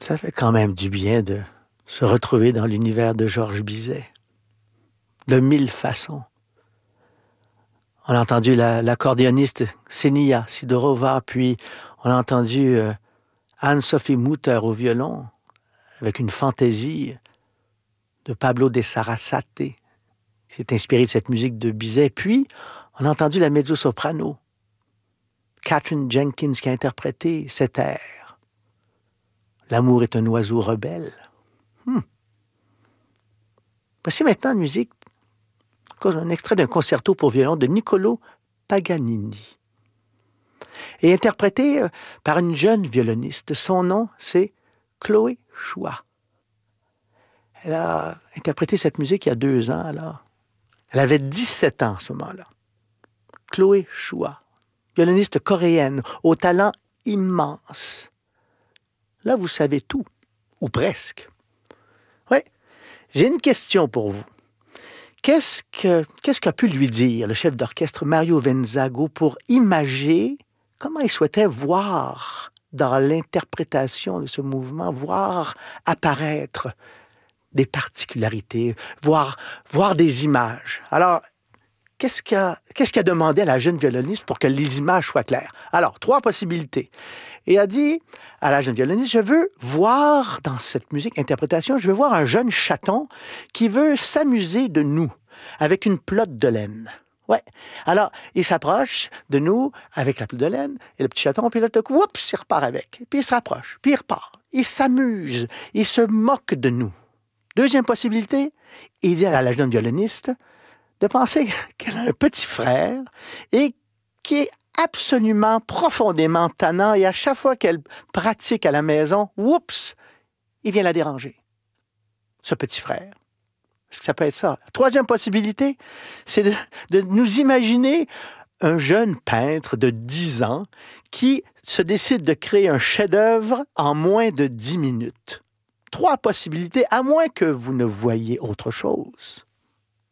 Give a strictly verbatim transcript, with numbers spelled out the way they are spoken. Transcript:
Ça fait quand même du bien de se retrouver dans l'univers de Georges Bizet. De mille façons. On a entendu la, l'accordéoniste Ksenia Sidorova, puis on a entendu euh, Anne-Sophie Mutter au violon, avec une fantaisie de Pablo de Sarasate, qui s'est inspiré de cette musique de Bizet. Puis, on a entendu la mezzo-soprano, Katherine Jenkins, qui a interprété cet air. L'amour est un oiseau rebelle. Hmm. Voici maintenant une musique, un extrait d'un concerto pour violon de Niccolò Paganini. Et interprété par une jeune violoniste. Son nom, c'est Chloé Chua. Elle a interprété cette musique il y a deux ans, alors. Elle avait dix-sept ans à ce moment-là. Chloé Chua, violoniste coréenne, au talent immense. Là, vous savez tout, ou presque. Oui, j'ai une question pour vous. Qu'est-ce que, qu'est-ce qu'a pu lui dire le chef d'orchestre Mario Venzago pour imager comment il souhaitait voir dans l'interprétation de ce mouvement, voir apparaître des particularités, voir, voir des images. Alors, qu'est-ce qu'il a, qu'est-ce qu'il a demandé à la jeune violoniste pour que les images soient claires? Alors, trois possibilités. Et il a dit à la jeune violoniste, je veux voir dans cette musique, interprétation, je veux voir un jeune chaton qui veut s'amuser de nous avec une pelote de laine. Ouais. Alors, il s'approche de nous avec la pelote de laine et le petit chaton, puis là, tout coup, oups, il repart avec. Puis il se rapproche, puis il repart. Il s'amuse, il se moque de nous. Deuxième possibilité, il dit à la jeune violoniste de penser qu'elle a un petit frère et qui est absolument, profondément tannant et à chaque fois qu'elle pratique à la maison, oups, il vient la déranger. Ce petit frère. Est-ce que ça peut être ça? La troisième possibilité, c'est de, de nous imaginer un jeune peintre de dix ans qui se décide de créer un chef-d'œuvre en moins de dix minutes. Trois possibilités, à moins que vous ne voyiez autre chose.